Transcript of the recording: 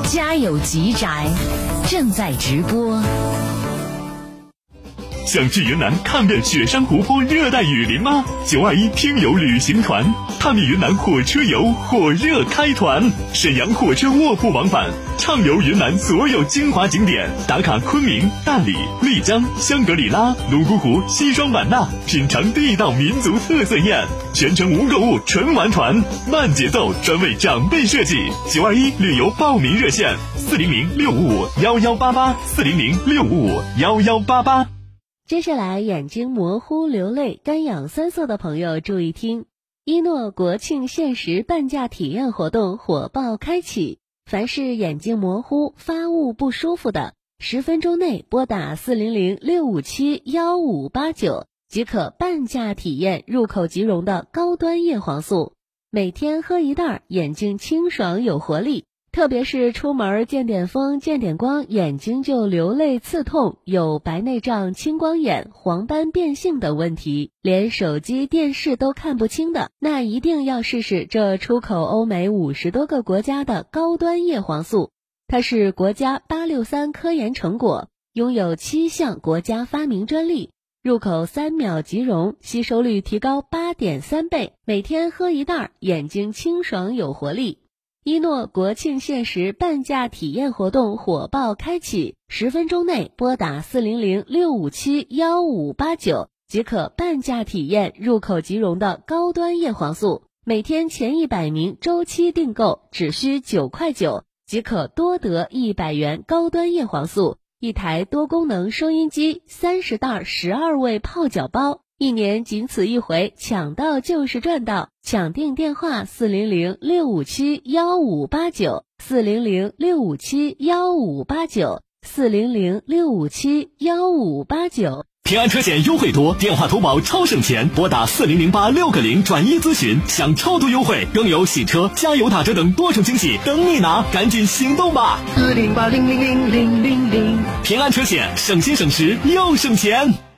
家有吉宅正在直播。 想去云南看遍雪山湖泊、热带雨林吗？921听友旅行团，探秘云南火车游火热开团，沈阳火车卧铺往返，畅游云南所有精华景点，打卡昆明、大理、丽江、香格里拉、泸沽湖、西双版纳，品尝地道民族特色宴，全程无购物纯玩团，慢节奏，专为长辈设计。921旅游报名热线：400-655-1188，400-655-1188。 接下来，眼睛模糊、流泪、干痒三涩的朋友注意听，一诺国庆限时半价体验活动火爆开启，凡是眼睛模糊、发物不舒服的，10分钟内拨打400-657-1589即可半价体验入口即溶的高端叶黄素，每天喝一袋，眼睛清爽有活力。特别是出门见点风见点光，眼睛就流泪刺痛，有白内障、青光眼、黄斑变性等问题，连手机电视都看不清的，那一定要试试这出口欧美50多个国家的高端叶黄素。它是国家863科研成果，拥有7项国家发明专利，入口3秒即溶，吸收率提高8.3倍，每天喝一袋，眼睛清爽有活力。一诺国庆限时半价体验活动火爆开启，10分钟内拨打400-657-1589即可半价体验入口即溶的高端叶黄素，每天前100名周期订购只需9块9即可多得100元高端叶黄素，一台多功能收音机，30袋12味泡脚包，1年仅此一回，抢到就是赚到！抢订电话400-657-1589 400-657-1589 400-657-1589。 平安车险优惠多，电话投保超省钱，拨打4008-6个0转1咨询，享超多优惠，更有洗车、加油打折等多重惊喜等你拿，赶紧行动吧！408000000。平安车险，省心省时又省钱。